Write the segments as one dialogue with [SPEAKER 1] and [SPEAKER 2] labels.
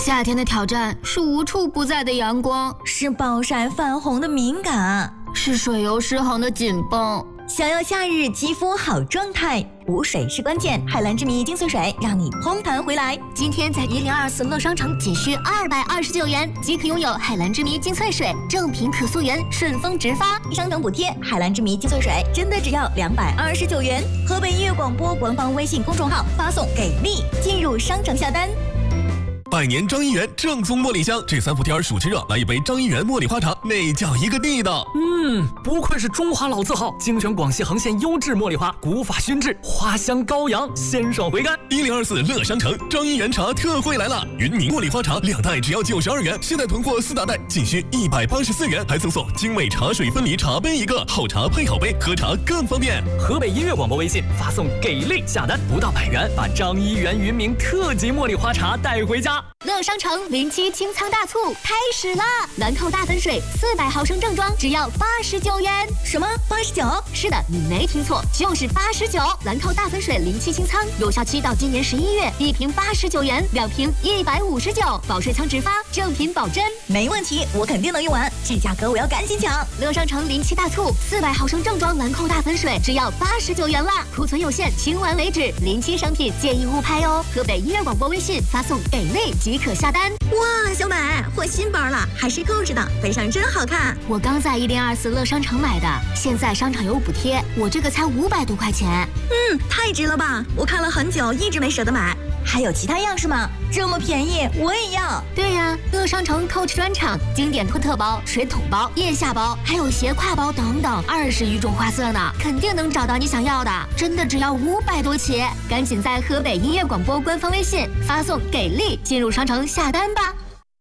[SPEAKER 1] 夏天的挑战是无处不在的阳光，
[SPEAKER 2] 是暴晒泛红的敏感，
[SPEAKER 1] 是水油失衡的紧绷。
[SPEAKER 2] 想要夏日肌肤好状态，补水是关键。海蓝之谜精粹水让你嘭弹回来。
[SPEAKER 3] 今天在1024乐商城仅需229元即可拥有海蓝之谜精粹水，正品可溯源，顺丰直发，
[SPEAKER 2] 商城补贴。海蓝之谜精粹水真的只要229元。河北音乐广播官方微信公众号发送给力进入商城下单。
[SPEAKER 4] 百年张一元正宗茉莉香，这3伏天暑吃热，来一杯张一元茉莉花茶，那叫一个地道。
[SPEAKER 5] 不愧是中华老字号，精选广西横县优质茉莉花，古法熏制，花香高扬，鲜爽回甘。
[SPEAKER 4] 1024乐商城张一元茶特惠来了，云茗茉莉花茶2袋只要92元，现在囤货4大袋仅需184元，还赠送精美茶水分离茶杯1个，好茶配好杯，喝茶更方便。
[SPEAKER 5] 河北音乐广播微信发送给力下单，不到100元，把张一元云茗特级茉莉花茶带回家。
[SPEAKER 3] 乐商城07清仓大促开始啦！兰蔻大粉水400毫升正装只要89元。
[SPEAKER 2] 什么89？
[SPEAKER 3] 是的，你没听错，就是89。兰蔻大粉水07清仓，有效期到今年11月，1瓶89元，2瓶159，保水仓直发，正品保真。
[SPEAKER 2] 没问题，我肯定能用完，这价格我要赶紧抢。
[SPEAKER 3] 乐商城07大促，400毫升正装兰蔻大粉水只要89元啦，库存有限，清完为止。07商品建议勿拍哦。河北音乐广播微信发送给力即可下单。
[SPEAKER 2] 哇，小美换新包了，还是购置的，背上真好看。
[SPEAKER 3] 我刚在1024乐商城买的，现在商场有补贴，我这个才500多块钱。
[SPEAKER 2] 太值了吧！我看了很久，一直没舍得买。还有其他样式吗？这么便宜，我也要。
[SPEAKER 3] 对呀，乐商城 Coach 专场经典托特包、水桶包、腋下包，还有斜挎包等等，20余种花色呢，肯定能找到你想要的。真的只要500多起，赶紧在河北音乐广播官方微信发送给力进入商城下单吧。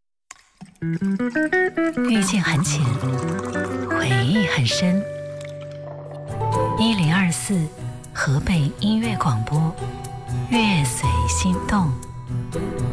[SPEAKER 6] 遇见很浅，回忆很深。1024河北音乐广播，乐随心动。